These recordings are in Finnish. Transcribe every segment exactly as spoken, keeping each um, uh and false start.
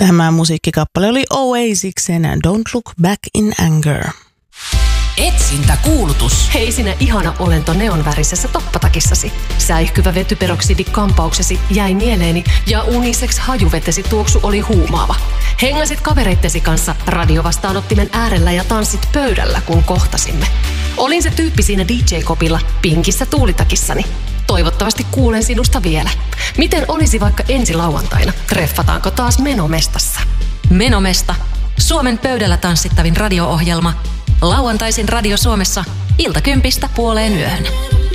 Tämä musiikkikappale oli Oasiksen Don't Look Back in Anger. Etsintäkuulutus. Hei sinä ihana olento neonvärisessä toppatakissasi. Säihkyvä vetyperoksidi-kampauksesi jäi mieleeni ja unisex hajuvetesi tuoksu oli huumaava. Hengasit kavereittesi kanssa radiovastaanottimen äärellä ja tanssit pöydällä, kun kohtasimme. Olin se tyyppi siinä D J-kopilla pinkissä tuulitakissani. Toivottavasti kuulen sinusta vielä. Miten olisi vaikka ensi lauantaina? Treffataanko taas Menomestassa? Menomesta. Suomen pöydällä tanssittavin radio-ohjelma. Lauantaisin Radio Suomessa iltakympistä puoleen yöhön.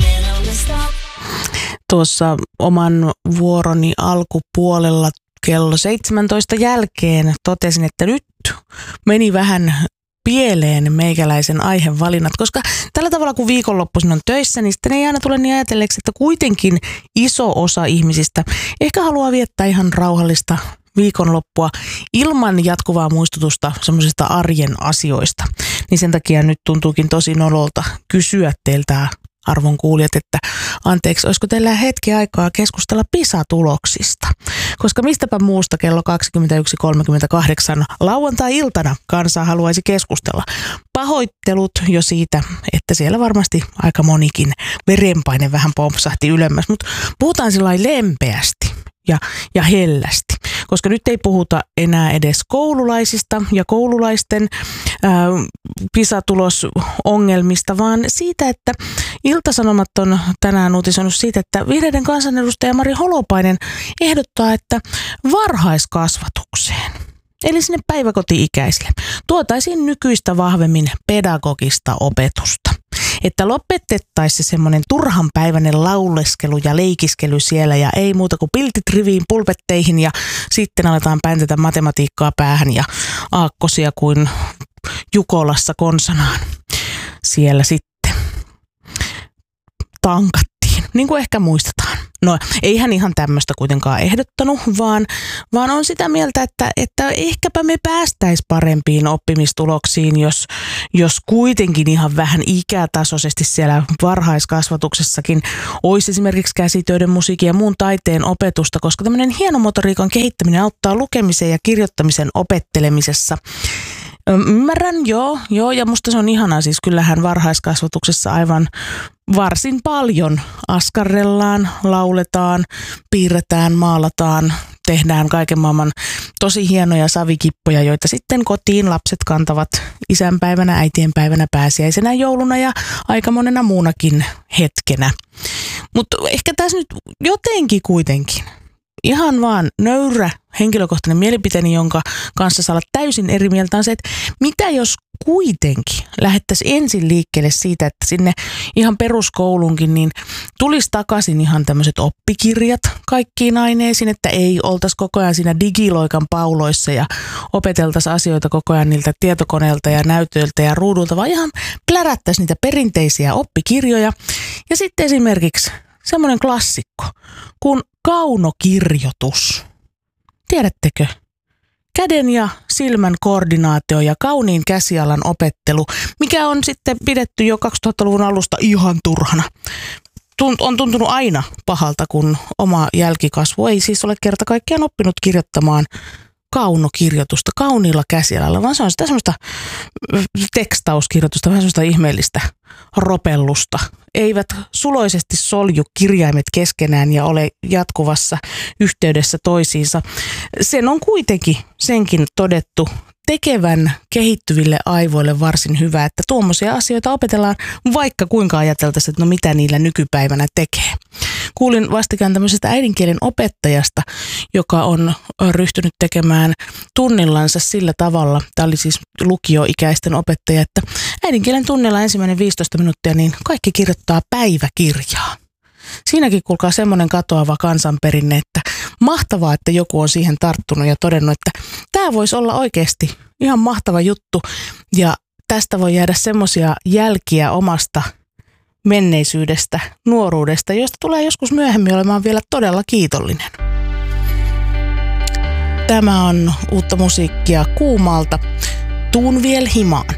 Tuossa oman vuoroni alkupuolella kello seitsemäntoista jälkeen totesin, että nyt meni vähän pieleen meikäläisen aihevalinnat, koska tällä tavalla kun viikonloppuisin on töissä, niin sitten ei aina tule niin ajatelleeksi, että kuitenkin iso osa ihmisistä ehkä haluaa viettää ihan rauhallista viikonloppua ilman jatkuvaa muistutusta semmoisista arjen asioista. Niin sen takia nyt tuntuukin tosi nololta kysyä teiltä, arvon kuulijat, että anteeksi, olisiko teillä hetki aikaa keskustella PISA-tuloksista? Koska mistäpä muusta kello kaksikymmentäyksi kolmekymmentäkahdeksan lauantai-iltana kansa haluaisi keskustella. Pahoittelut jo siitä, että siellä varmasti aika monikin verenpaine vähän pompsahti ylemmäs, mutta puhutaan sillai lempeästi ja, ja hellästi. Koska nyt ei puhuta enää edes koululaisista ja koululaisten ää, PISA-tulosongelmista, vaan siitä, että Ilta-Sanomat on tänään uutisoinut siitä, että vihreiden kansanedustaja Mari Holopainen ehdottaa, että varhaiskasvatukseen, eli sinne päiväkoti-ikäisille, tuotaisiin nykyistä vahvemmin pedagogista opetusta. Että lopetettaisiin se semmoinen turhanpäiväinen lauleskelu ja leikiskely siellä ja ei muuta kuin piltit riviin pulpetteihin ja sitten aletaan päntätä matematiikkaa päähän ja aakkosia kuin Jukolassa konsanaan. Siellä sitten tankattiin, niin kuin ehkä muistetaan. No ei hän ihan tämmöistä kuitenkaan ehdottanut, vaan, vaan on sitä mieltä, että, että ehkäpä me päästäisiin parempiin oppimistuloksiin, jos, jos kuitenkin ihan vähän ikätasoisesti siellä varhaiskasvatuksessakin olisi esimerkiksi käsitöiden, musiikin ja muun taiteen opetusta, koska tämmöinen hienomotoriikan kehittäminen auttaa lukemisen ja kirjoittamisen opettelemisessa. Ymmärrän, joo, joo, ja musta se on ihanaa, siis kyllähän varhaiskasvatuksessa aivan varsin paljon askarrellaan, lauletaan, piirretään, maalataan, tehdään kaiken maailman tosi hienoja savikippoja, joita sitten kotiin lapset kantavat isänpäivänä, äitienpäivänä, pääsiäisenä, jouluna ja aika monena muunakin hetkenä. Mutta ehkä tässä nyt jotenkin kuitenkin ihan vaan nöyrä henkilökohtainen mielipiteeni, jonka kanssa saa olla täysin eri mieltä, on se, että mitä jos kuitenkin lähdettäisiin ensin liikkeelle siitä, että sinne ihan peruskoulunkin niin tulisi takaisin ihan tämmöiset oppikirjat kaikkiin aineisiin, että ei oltaisi koko ajan siinä digiloikan pauloissa ja opeteltaisiin asioita koko ajan niiltä tietokoneelta ja näytöiltä ja ruudulta, vaan ihan plärättäisiin niitä perinteisiä oppikirjoja. Ja sitten esimerkiksi semmoinen klassikko kuin kaunokirjoitus. Tiedättekö? Käden ja silmän koordinaatio ja kauniin käsialan opettelu, mikä on sitten pidetty jo kaksituhattaluvun alusta ihan turhana. Tunt, on tuntunut aina pahalta, kun oma jälkikasvu ei siis ole kerta kaikkiaan oppinut kirjoittamaan kaunokirjoitusta kauniilla käsialalla, vaan se on sitä semmoista tekstauskirjoitusta, vähän semmoista ihmeellistä ropellusta. Eivät suloisesti solju kirjaimet keskenään ja ole jatkuvassa yhteydessä toisiinsa. Sen on kuitenkin senkin todettu tekevän kehittyville aivoille varsin hyvä, että tuommoisia asioita opetellaan, vaikka kuinka ajateltaisiin, että no mitä niillä nykypäivänä tekee. Kuulin vastikään tämmöisestä äidinkielen opettajasta, joka on ryhtynyt tekemään tunnillansa sillä tavalla, tämä oli siis lukioikäisten opettaja, että äidinkielen tunnilla ensimmäinen viisitoista minuuttia, niin kaikki kirjoittaa päiväkirjaa. Siinäkin kuulkaa semmoinen katoava kansanperinne, että mahtavaa, että joku on siihen tarttunut ja todennut, että tämä voisi olla oikeasti ihan mahtava juttu ja tästä voi jäädä semmoisia jälkiä omasta menneisyydestä, nuoruudesta, josta tulee joskus myöhemmin olemaan vielä todella kiitollinen. Tämä on uutta musiikkia Kuumalta. Tuun viel himaan.